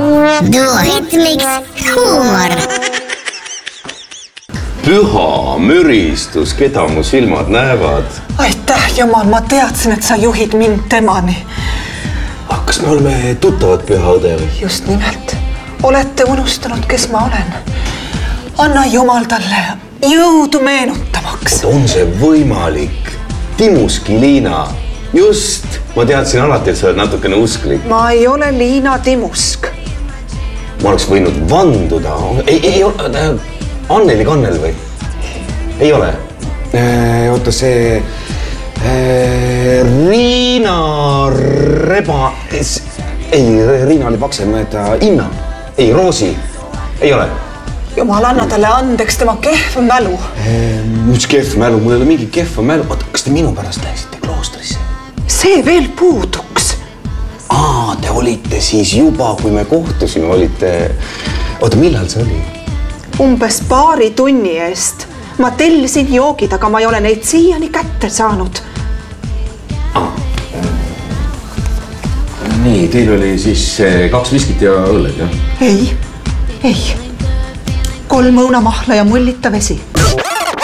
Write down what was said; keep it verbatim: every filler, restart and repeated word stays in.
Duoritmiks huumor. Püha müristus, keda mu silmad näevad. Aitäh, jumal, ma teadsin, et sa juhid mind temani. Ah, kas me oleme tuttavad Püha õde või? Just nimelt. Olete unustanud, kes ma olen. Anna jumal talle jõudu meenutamaks. On see võimalik? Timuski Liina. Just. Ma teadsin alati, et sa oled natukene usklik. Ma ei ole Liina Timusk. Ma oleks võinud vanduda. Ei, ei ole... Anneli Kannel või? Ei ole. Oota see... Riina Reba... Ei, Riina oli paksem, et Inna. Ei, Roosi. Ei ole. Jumal, anna talle andeks tema kehv mälu. Mis kehv mälu? Mul ei ole mingi kehva mälu. Oota, kas te minu pärast lähesite kloostrisse? See veel puuduks. Aa, te olite siis juba, kui me kohtusime, olite... Oota, millal see oli? Umbes paari tunni eest. Ma tellisin joogid, aga ma ei ole neid siiani kätte saanud. Ah. Nii, teil oli siis kaks viskit ja õlled, jah? Ei, ei. Kolm õunamahla ja mullita vesi.